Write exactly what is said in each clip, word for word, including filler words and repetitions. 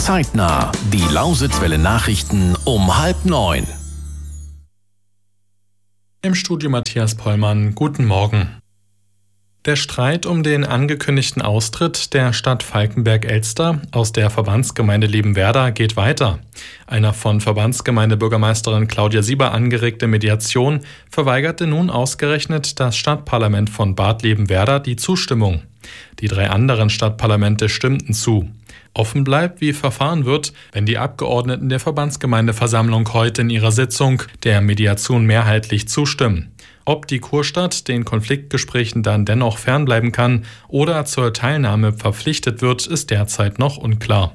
Zeitnah, die Lausitzwelle Nachrichten um halb neun. Im Studio Matthias Pollmann, guten Morgen. Der Streit um den angekündigten Austritt der Stadt Falkenberg-Elster aus der Verbandsgemeinde Liebenwerda geht weiter. Einer von Verbandsgemeindebürgermeisterin Claudia Sieber angeregte Mediation verweigerte nun ausgerechnet das Stadtparlament von Bad Liebenwerda die Zustimmung. Die drei anderen Stadtparlamente stimmten zu. Offen bleibt, wie verfahren wird, wenn die Abgeordneten der Verbandsgemeindeversammlung heute in ihrer Sitzung der Mediation mehrheitlich zustimmen. Ob die Kurstadt den Konfliktgesprächen dann dennoch fernbleiben kann oder zur Teilnahme verpflichtet wird, ist derzeit noch unklar.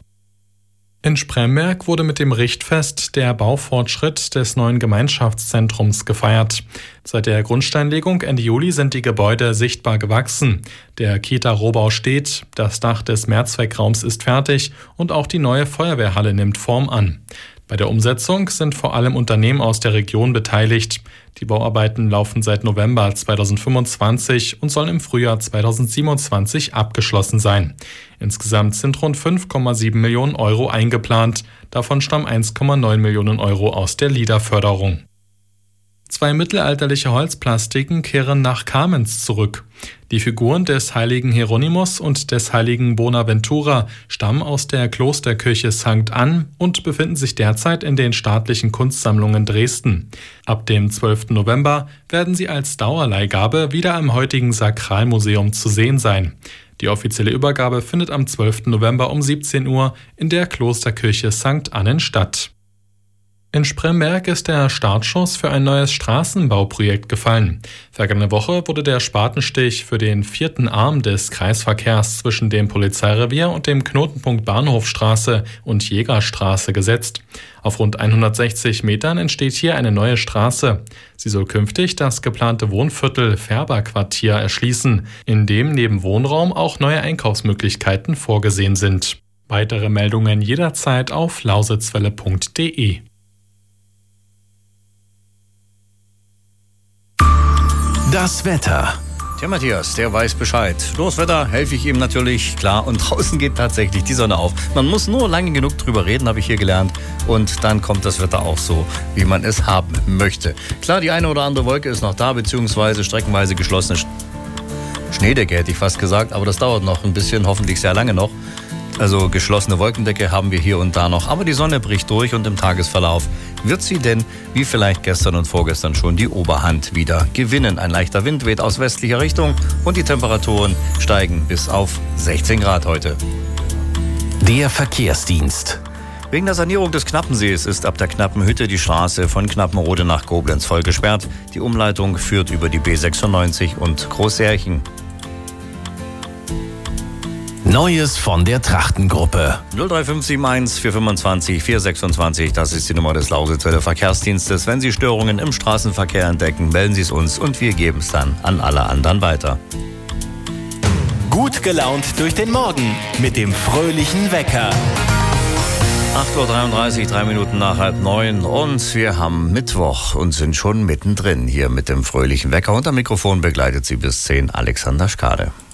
In Spremberg wurde mit dem Richtfest der Baufortschritt des neuen Gemeinschaftszentrums gefeiert. Seit der Grundsteinlegung Ende Juli sind die Gebäude sichtbar gewachsen. Der Kita-Rohbau steht, das Dach des Mehrzweckraums ist fertig und auch die neue Feuerwehrhalle nimmt Form an. Bei der Umsetzung sind vor allem Unternehmen aus der Region beteiligt. Die Bauarbeiten laufen seit November zweitausendfünfundzwanzig und sollen im Frühjahr zweitausendsiebenundzwanzig abgeschlossen sein. Insgesamt sind rund fünf Komma sieben Millionen Euro eingeplant. Davon stammen eins Komma neun Millionen Euro aus der LIDA-Förderung. Zwei mittelalterliche Holzplastiken kehren nach Kamenz zurück. Die Figuren des heiligen Hieronymus und des heiligen Bonaventura stammen aus der Klosterkirche Sankt Ann und befinden sich derzeit in den staatlichen Kunstsammlungen Dresden. Ab dem zwölften November werden sie als Dauerleihgabe wieder im heutigen Sakralmuseum zu sehen sein. Die offizielle Übergabe findet am zwölften November um siebzehn Uhr in der Klosterkirche Sankt Annen statt. In Spremberg ist der Startschuss für ein neues Straßenbauprojekt gefallen. Vergangene Woche wurde der Spatenstich für den vierten Arm des Kreisverkehrs zwischen dem Polizeirevier und dem Knotenpunkt Bahnhofstraße und Jägerstraße gesetzt. Auf rund hundertsechzig Metern entsteht hier eine neue Straße. Sie soll künftig das geplante Wohnviertel Färberquartier erschließen, in dem neben Wohnraum auch neue Einkaufsmöglichkeiten vorgesehen sind. Weitere Meldungen jederzeit auf lausitzwelle punkt de. Das Wetter. Tja, Matthias, der weiß Bescheid. Los Wetter, helfe ich ihm natürlich, klar. Und draußen geht tatsächlich die Sonne auf. Man muss nur lange genug drüber reden, habe ich hier gelernt. Und dann kommt das Wetter auch so, wie man es haben möchte. Klar, die eine oder andere Wolke ist noch da, beziehungsweise streckenweise geschlossene Schneedecke, hätte ich fast gesagt. Aber das dauert noch ein bisschen, hoffentlich sehr lange noch. Also geschlossene Wolkendecke haben wir hier und da noch. Aber die Sonne bricht durch und im Tagesverlauf wird sie denn, wie vielleicht gestern und vorgestern schon, die Oberhand wieder gewinnen. Ein leichter Wind weht aus westlicher Richtung und die Temperaturen steigen bis auf sechzehn Grad heute. Der Verkehrsdienst. Wegen der Sanierung des Knappensees ist ab der Knappenhütte die Straße von Knappenrode nach Koblenz voll gesperrt. Die Umleitung führt über die B sechsundneunzig und Großsärchen. Neues von der Trachtengruppe. null drei fünf sieben eins vier fünfundzwanzig vier sechsundzwanzig, das ist die Nummer des Lausitzwelle Verkehrsdienstes. Wenn Sie Störungen im Straßenverkehr entdecken, melden Sie es uns und wir geben es dann an alle anderen weiter. Gut gelaunt durch den Morgen mit dem fröhlichen Wecker. acht Uhr dreiunddreißig, drei Minuten nach halb neun und wir haben Mittwoch und sind schon mittendrin hier mit dem fröhlichen Wecker. Und am Mikrofon begleitet Sie bis zehn Alexander Schkade.